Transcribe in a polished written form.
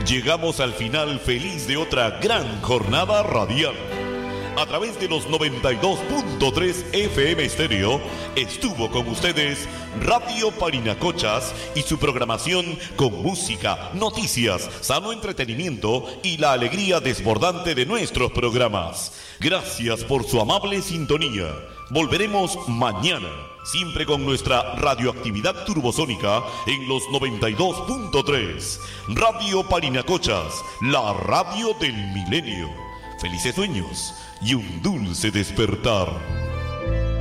Llegamos al final feliz de otra gran jornada radial. A través de los 92.3 FM Estéreo, estuvo con ustedes Radio Parinacochas y su programación con música, noticias, sano entretenimiento y la alegría desbordante de nuestros programas. Gracias por su amable sintonía. Volveremos mañana, siempre con nuestra radioactividad turbosónica en los 92.3. Radio Parinacochas, la radio del milenio. Felices sueños y un dulce despertar.